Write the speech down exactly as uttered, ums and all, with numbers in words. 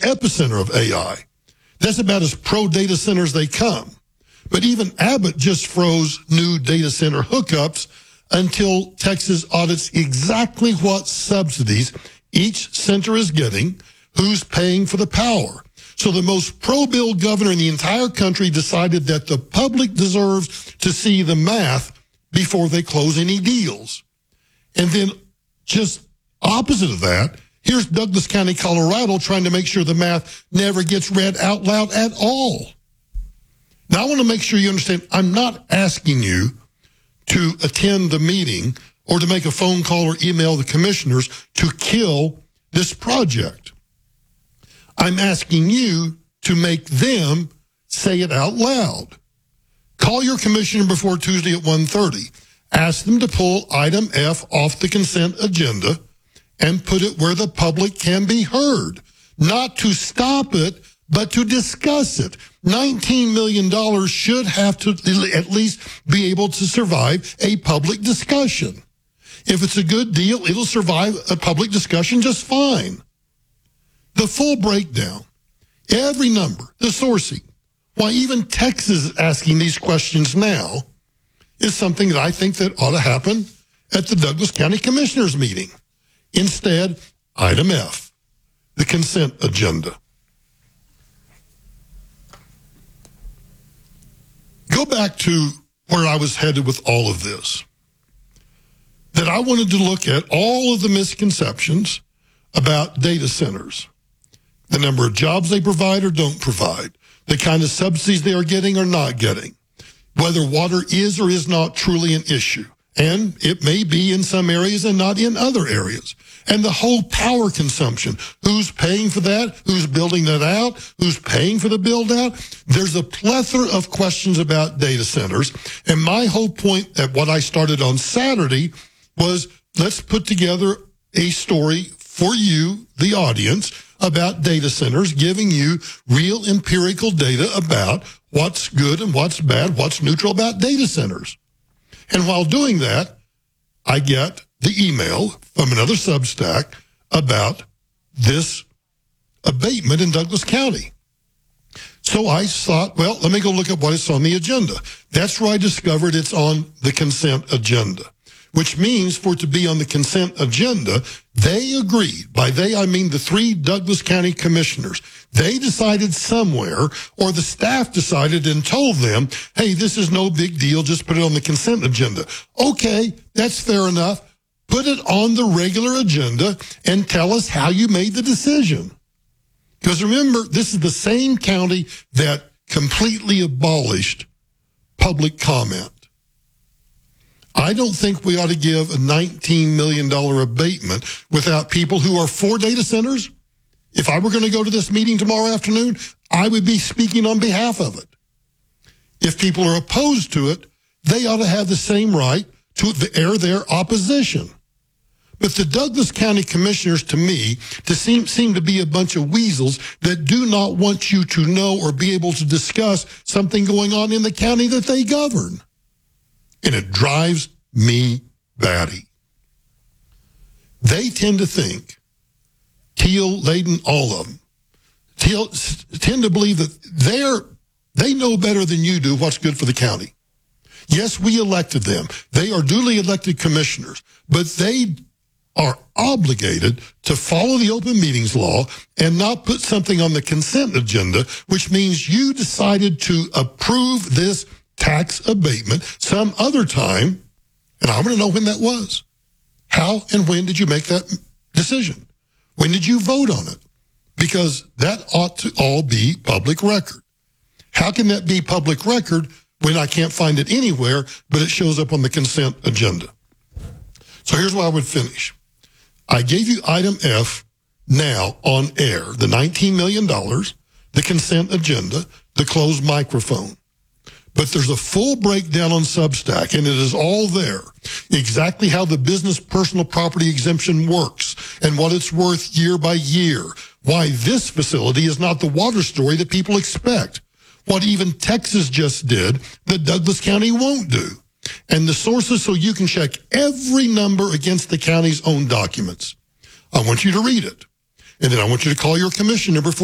epicenter of A I. That's about as pro-data center as they come. But even Abbott just froze new data center hookups until Texas audits exactly what subsidies each center is getting, who's paying for the power. So the most pro-bill governor in the entire country decided that the public deserves to see the math before they close any deals. And then just opposite of that, here's Douglas County, Colorado, trying to make sure the math never gets read out loud at all. Now, I want to make sure you understand, I'm not asking you to attend the meeting or to make a phone call or email the commissioners to kill this project. I'm asking you to make them say it out loud. Call your commissioner before Tuesday at one thirty. Ask them to pull item F off the consent agenda and put it where the public can be heard. Not to stop it, but to discuss it. nineteen million dollars should have to at least be able to survive a public discussion. If it's a good deal, it'll survive a public discussion just fine. The full breakdown, every number, the sourcing, why even Texas is asking these questions now, is something that I think that ought to happen at the Douglas County Commissioners meeting. Instead, item F, the consent agenda. Go back to where I was headed with all of this. That I wanted to look at all of the misconceptions about data centers. The number of jobs they provide or don't provide. The kind of subsidies they are getting or not getting. Whether water is or is not truly an issue. And it may be in some areas and not in other areas. And the whole power consumption. Who's paying for that? Who's building that out? Who's paying for the build out? There's a plethora of questions about data centers. And my whole point at what I started on Saturday was, let's put together a story for you, the audience, about data centers, giving you real empirical data about what's good and what's bad, what's neutral about data centers. And while doing that, I get the email from another Substack about this abatement in Douglas County. So I thought, well, let me go look at what is on the agenda. That's where I discovered it's on the consent agenda, which means for it to be on the consent agenda, they agreed. By they, I mean the three Douglas County commissioners. They decided somewhere, or the staff decided and told them, hey, this is no big deal, just put it on the consent agenda. Okay, that's fair enough. Put it on the regular agenda and tell us how you made the decision. Because remember, this is the same county that completely abolished public comment. I don't think we ought to give a nineteen million dollars abatement without people who are for data centers. If I were going to go to this meeting tomorrow afternoon, I would be speaking on behalf of it. If people are opposed to it, they ought to have the same right to air their opposition. But the Douglas County commissioners, to me, to seem, seem to be a bunch of weasels that do not want you to know or be able to discuss something going on in the county that they govern. And it drives me batty. They tend to think, Teal, Layden, all of them, Teal, tend to believe that they're, they know better than you do what's good for the county. Yes, we elected them. They are duly elected commissioners, but they are obligated to follow the open meetings law and not put something on the consent agenda, which means you decided to approve this tax abatement some other time, and I want to know when that was. How and when did you make that decision? When did you vote on it? Because that ought to all be public record. How can that be public record when I can't find it anywhere, but it shows up on the consent agenda? So here's where I would finish. I gave you item F now on air, the nineteen million dollars, the consent agenda, the closed microphone. But there's a full breakdown on Substack, and it is all there. Exactly how the business personal property exemption works and what it's worth year by year. Why this facility is not the water story that people expect. What even Texas just did that Douglas County won't do. And the sources so you can check every number against the county's own documents. I want you to read it. And then I want you to call your commissioner before